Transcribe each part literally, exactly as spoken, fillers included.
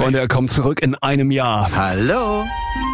Freunde, er kommt zurück in einem Jahr. Hallo.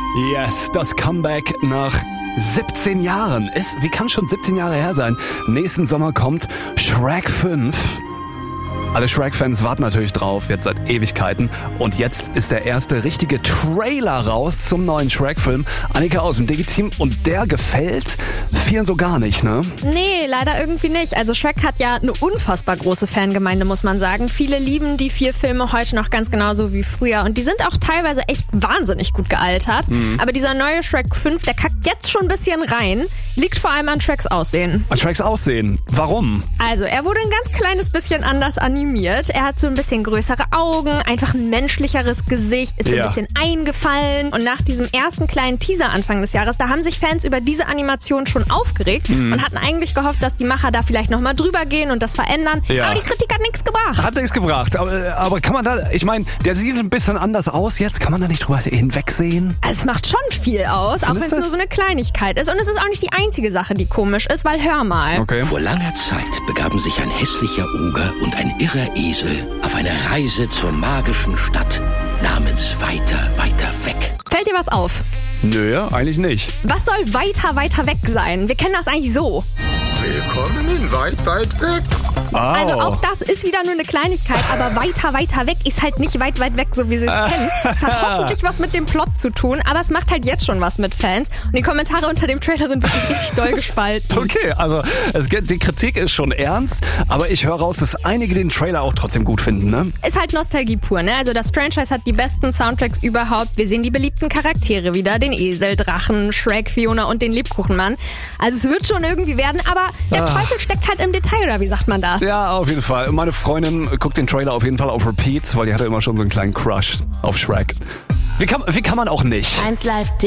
Yes, das Comeback nach siebzehn Jahren. Ist, wie kann schon siebzehn Jahre her sein? Nächsten Sommer kommt Shrek fünf. Alle Shrek-Fans warten natürlich drauf, jetzt seit Ewigkeiten. Und jetzt ist der erste richtige Trailer raus zum neuen Shrek-Film. Annika aus dem Digi-Team, und der gefällt vielen so gar nicht, ne? Nee, leider irgendwie nicht. Also Shrek hat ja eine unfassbar große Fangemeinde, muss man sagen. Viele lieben die vier Filme heute noch ganz genauso wie früher. Und die sind auch teilweise echt wahnsinnig gut gealtert. Mhm. Aber dieser neue Shrek fünf, der kackt jetzt schon ein bisschen rein. Liegt vor allem an Shreks Aussehen. An Shreks Aussehen? Warum? Also, er wurde ein ganz kleines bisschen anders animiert. Er hat so ein bisschen größere Augen, einfach ein menschlicheres Gesicht, ist so Ja. ein bisschen eingefallen. Und nach diesem ersten kleinen Teaser Anfang des Jahres, da haben sich Fans über diese Animation schon aufgeregt mhm. und hatten eigentlich gehofft, dass die Macher da vielleicht nochmal drüber gehen und das verändern. Ja. Aber die Kritik hat nichts gebracht. Hat nichts gebracht. Aber, aber kann man da, ich meine, der sieht ein bisschen anders aus jetzt. Kann man da nicht drüber hinwegsehen? Also es macht schon viel aus, auch wenn es nur so eine Kleinigkeit ist. Und es ist auch nicht die einzige Sache, die komisch ist, weil hör mal. Okay. Vor langer Zeit begaben sich ein hässlicher Oger und ein irrer Esel auf eine Reise zur magischen Stadt namens Weiter, Weiter Weg. Fällt dir was auf? Nö, eigentlich nicht. Was soll weiter, weiter weg sein? Wir kennen das eigentlich so. Willkommen in Weit, Weit Weg. Oh. Also auch das ist wieder nur eine Kleinigkeit, aber weiter, weiter weg ist halt nicht weit, weit weg, so wie sie es kennen. Es hat hoffentlich was mit dem Plot zu tun, aber es macht halt jetzt schon was mit Fans. Und die Kommentare unter dem Trailer sind wirklich richtig doll gespalten. Okay, also es, geht- die Kritik ist schon ernst, aber ich höre raus, dass einige den Trailer auch trotzdem gut finden, ne? Ist halt Nostalgie pur, ne? Also das Franchise hat die besten Soundtracks überhaupt. Wir sehen die beliebten Charaktere wieder, den Esel, Drachen, Shrek, Fiona und den Lebkuchenmann. Also es wird schon irgendwie werden, aber der Ah. Teufel steckt halt im Detail, oder wie sagt man das? Ja, auf jeden Fall. Meine Freundin guckt den Trailer auf jeden Fall auf Repeat, weil die hatte immer schon so einen kleinen Crush auf Shrek. Wie kann, wie kann man auch nicht? eins Live